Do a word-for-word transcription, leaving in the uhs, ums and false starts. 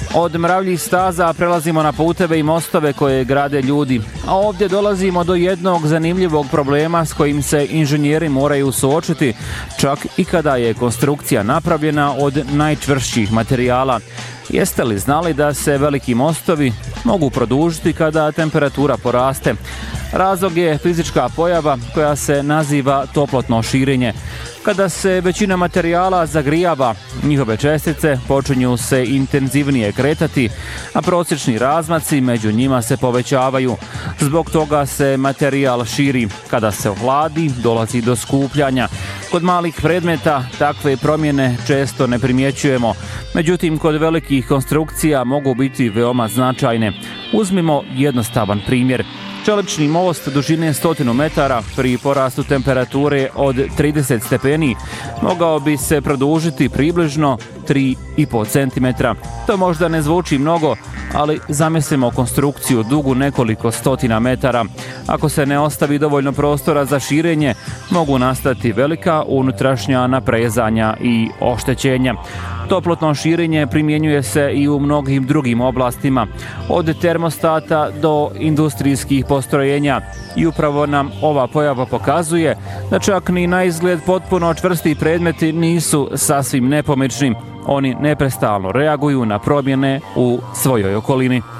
Od mravljih staza prelazimo na puteve i mostove koje grade ljudi, a ovdje dolazimo do jednog zanimljivog problema s kojim se inženjeri moraju suočiti, čak i kada je konstrukcija napravljena od najčvršćih materijala. Jeste li znali da se veliki mostovi mogu produžiti kada temperatura poraste? Razlog je fizička pojava koja se naziva toplotno širenje. Kada se većina materijala zagrijava, njihove čestice počinju se intenzivnije kretati, a prosječni razmaci među njima se povećavaju. Zbog toga se materijal širi. Kada se ohladi, dolazi do skupljanja. Kod malih predmeta takve promjene često ne primjećujemo. Međutim, kod velikih konstrukcija mogu biti veoma značajne. Uzmimo jednostavan primjer. Čelični most dužine stotinu metara pri porastu temperature od trideset stepeni mogao bi se produžiti približno tri i po centimetra. To možda ne zvuči mnogo, ali zamislimo konstrukciju dugu nekoliko stotina metara. Ako se ne ostavi dovoljno prostora za širenje, mogu nastati velika unutrašnja naprezanja i oštećenja. Toplotno širenje primjenjuje se i u mnogim drugim oblastima, od termostata do industrijskih postrojenja. I upravo nam ova pojava pokazuje da čak ni na izgled potpuno čvrsti predmeti nisu sasvim nepomični. Oni neprestano reaguju na promjene u svojoj okolini.